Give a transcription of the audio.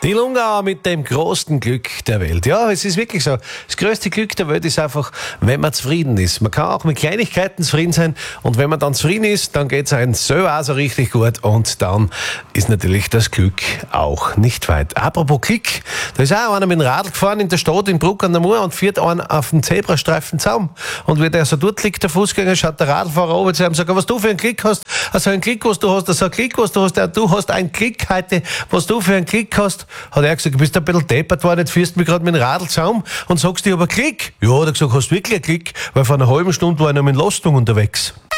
Die Lungauer mit dem größten Glück der Welt. Ja, es ist wirklich so. Das größte Glück der Welt ist einfach, wenn man zufrieden ist. Man kann auch mit Kleinigkeiten zufrieden sein. Und wenn man dann zufrieden ist, dann geht es einem selber auch so richtig gut. Und dann ist natürlich das Glück auch nicht weit. Apropos Glück, da ist auch einer mit dem Radl gefahren in der Stadt in Bruck an der Mur und fährt einen auf dem Zebrastreifen Zaum. Und wie der so dort liegt, der Fußgänger, schaut der Radlfahrer runter zu ihm und sagt, was du für einen Glück hast, also ein Glück, was du hast, also ein Glück, was du hast, du hast ein Glück heute, was du für einen Glück hast. Hat er gesagt, du bist ein bisschen deppert worden, jetzt fährst du mich gerade mit dem Radl zusammen und sagst dir aber Klick. Ja, hat er gesagt, hast du wirklich einen Klick, weil vor einer halben Stunde war ich noch mit Lastung unterwegs.